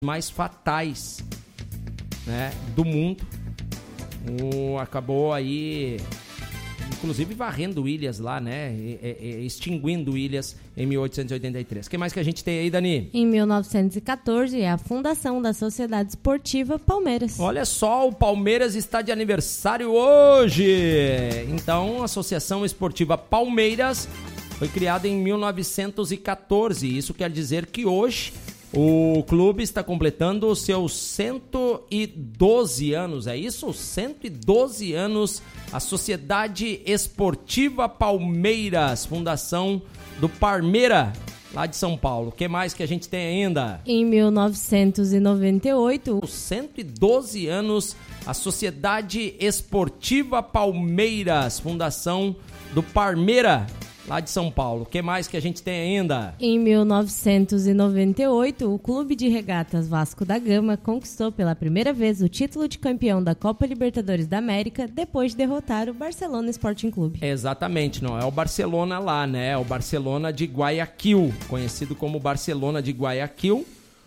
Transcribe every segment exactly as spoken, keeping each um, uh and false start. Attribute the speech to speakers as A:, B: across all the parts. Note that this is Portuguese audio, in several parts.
A: mais fatais, né, do mundo. O, acabou aí, inclusive varrendo ilhas lá, né, e, e, extinguindo ilhas em mil oitocentos e oitenta e três. O que mais que a gente tem aí, Dani?
B: Em mil novecentos e catorze, é a fundação da Sociedade Esportiva Palmeiras.
A: Olha só, o Palmeiras está de aniversário hoje. Então, a Associação Esportiva Palmeiras foi criada em mil novecentos e catorze. Isso quer dizer que hoje o clube está completando os seus cento e doze anos, é isso? cento e doze anos, a Sociedade Esportiva Palmeiras, fundação do Parmeira, lá de São Paulo. O que mais que a gente tem ainda?
B: Em mil novecentos e noventa e oito,
A: os cento e doze anos, a Sociedade Esportiva Palmeiras, fundação do Parmeira, lá de São Paulo. O que mais que a gente tem ainda?
B: Em mil novecentos e noventa e oito, o Clube de Regatas Vasco da Gama conquistou pela primeira vez o título de campeão da Copa Libertadores da América, depois de derrotar o Barcelona Sporting Clube.
A: Exatamente, não é o Barcelona lá, né? É o Barcelona de Guayaquil, conhecido como Barcelona de Guayaquil.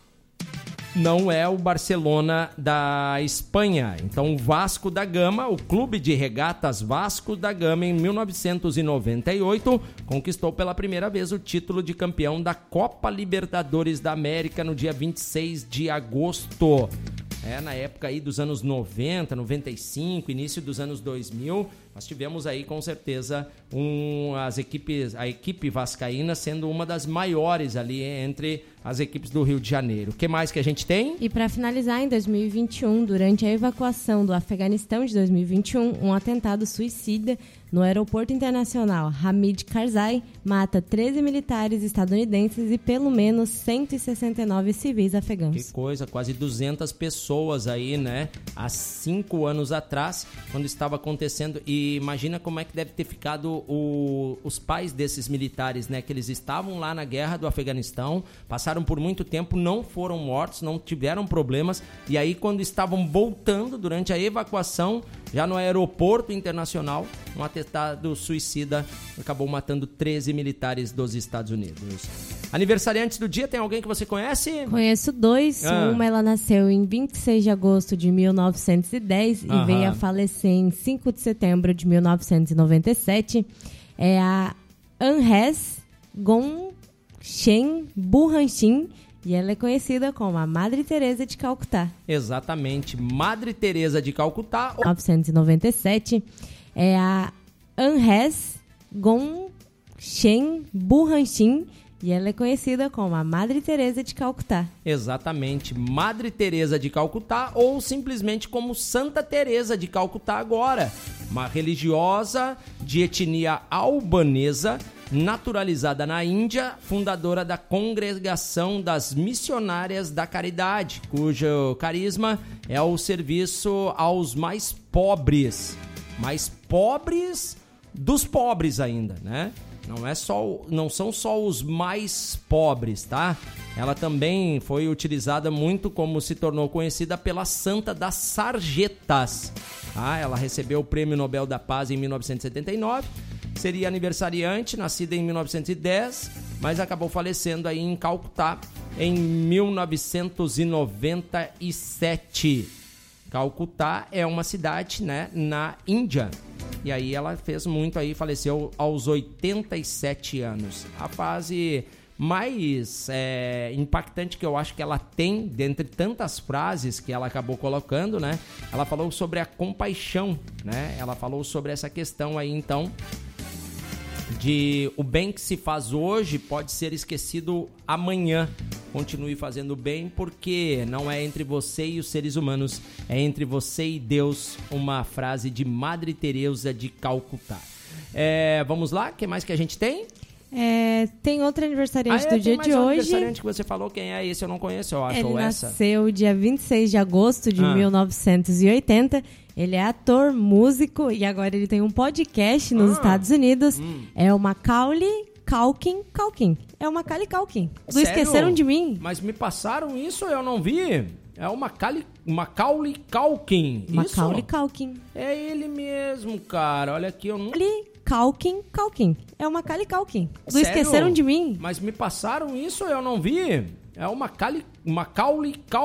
A: Não é o Barcelona da Espanha. Então, o Vasco da Gama, o Clube de Regatas Vasco da Gama, em mil novecentos e noventa e oito, conquistou pela primeira vez o título de campeão da Copa Libertadores da América no dia vinte e seis de agosto. É, na época aí dos anos noventa, noventa e cinco, início dos anos dois mil, nós tivemos aí com certeza um, as equipes, a equipe vascaína sendo uma das maiores ali entre as equipes do Rio de Janeiro. O que mais que a gente tem?
B: E para finalizar, em dois mil e vinte e um, durante a evacuação do Afeganistão de dois mil e vinte e um, um atentado suicida no aeroporto internacional Hamid Karzai mata treze militares estadunidenses e pelo menos cento e sessenta e nove civis afegãos.
A: Que coisa, quase duzentas pessoas aí, né? Há cinco anos atrás, quando estava acontecendo. E imagina como é que deve ter ficado o, os pais desses militares, né? Que eles estavam lá na guerra do Afeganistão, passaram por muito tempo, não foram mortos, não tiveram problemas. E aí, quando estavam voltando durante a evacuação, já no aeroporto internacional, um atentado suicida acabou matando treze militares dos Estados Unidos. Aniversariantes do dia, tem alguém que você conhece?
B: Conheço dois. Ah. Uma, ela nasceu em vinte e seis de agosto de mil novecentos e dez Aham. e veio a falecer em cinco de setembro de mil novecentos e noventa e sete. É a Anhes Gongchen Burhanshin. E ela é conhecida como a Madre Teresa de Calcutá.
A: Exatamente, Madre Teresa de Calcutá.
B: mil novecentos e noventa e sete é a Anhes Gongchen Burhanshin. E ela é conhecida como a Madre Teresa de Calcutá.
A: Exatamente, Madre Teresa de Calcutá, ou simplesmente como Santa Teresa de Calcutá agora. Uma religiosa de etnia albanesa, naturalizada na Índia, fundadora da Congregação das Missionárias da Caridade, cujo carisma é o serviço aos mais pobres. Mais pobres dos pobres ainda, né? Não, é só, não são só os mais pobres, tá? Ela também foi utilizada muito, como se tornou conhecida, pela Santa das Sarjetas. Ah, ela recebeu o Prêmio Nobel da Paz em mil novecentos e setenta e nove. Seria aniversariante, nascida em mil novecentos e dez, mas acabou falecendo aí em Calcutá em mil novecentos e noventa e sete. Calcutá é uma cidade, né, na Índia. E aí ela fez muito aí, faleceu aos oitenta e sete anos. A fase mais é, impactante que eu acho que ela tem, dentre tantas frases que ela acabou colocando, né? Ela falou sobre a compaixão, né? Ela falou sobre essa questão aí, então, de o bem que se faz hoje pode ser esquecido amanhã. Continue fazendo bem, porque não é entre você e os seres humanos, é entre você e Deus. Uma frase de Madre Teresa de Calcutá. É, vamos lá, o que mais que a gente tem?
B: É, tem outro aniversariante
A: ah, é,
B: do dia de
A: um
B: hoje.
A: Aniversariante que você falou, quem é esse? Eu não conheço, eu acho.
B: Ele
A: ou essa.
B: nasceu dia vinte e seis de agosto de
A: ah.
B: mil novecentos e oitenta. Ele é ator, músico e agora ele tem um podcast nos ah. Estados Unidos. Hum. É o Macaulay Culkin Culkin. É o Macaulay Culkin. Do
A: Sério?
B: Esqueceram de Mim.
A: Mas me passaram isso, eu não vi. É o Macaulay, Macaulay Culkin.
B: Macaulay Culkin.
A: É ele mesmo, cara. Olha aqui, eu não...
B: Macaulay Culkin Culkin. É o Macaulay Culkin. Do
A: Sério?
B: Esqueceram de Mim.
A: Mas me passaram isso, eu não vi. É o Macaulay, Macaulay Culkin.